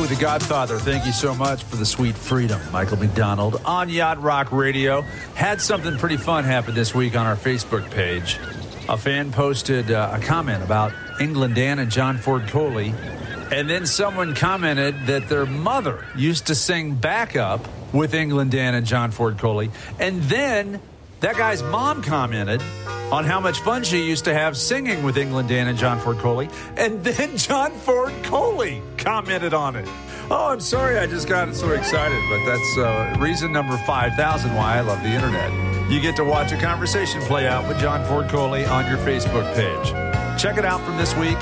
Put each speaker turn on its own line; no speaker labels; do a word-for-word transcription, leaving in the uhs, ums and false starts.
with the Godfather. Thank you so much for the sweet freedom. Michael McDonald on Yacht Rock Radio. Had something pretty fun happen this week on our Facebook page. A fan posted uh, a comment about England Dan and John Ford Coley. And then someone commented that their mother used to sing backup with England Dan and John Ford Coley. And then that guy's mom commented on how much fun she used to have singing with England Dan and John Ford Coley. And then John Ford Coley commented on it. Oh, I'm sorry, I just got so excited, but that's uh, reason number five thousand why I love the internet. You get to watch a conversation play out with John Ford Coley on your Facebook page. Check it out from this week